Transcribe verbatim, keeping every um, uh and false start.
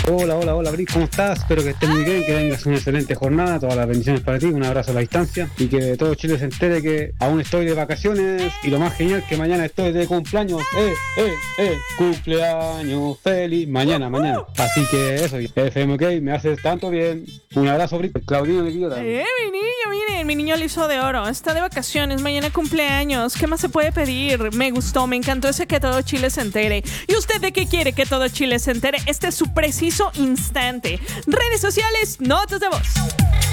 Hola, hola, hola, Brick, ¿cómo estás? Espero que estés muy bien, que tengas una excelente jornada, todas las bendiciones para ti, un abrazo a la distancia y que todo Chile se entere que aún estoy de vacaciones y lo más genial que mañana estoy de cumpleaños. ¡Eh, eh, eh! ¡Cumpleaños feliz! Mañana, mañana. Así que eso, F M K, me haces tanto bien. Un abrazo, Brick. Claudino, mi tío. Eh, mi niño, miren, mi niño liso de oro, está de vacaciones, mañana cumpleaños. ¿Qué más se puede pedir? Me gustó, me encantó ese que todo Chile se entere. ¿Y usted de qué quiere que todo Chile se entere? Este es su preciso instante. Redes sociales, notas de voz.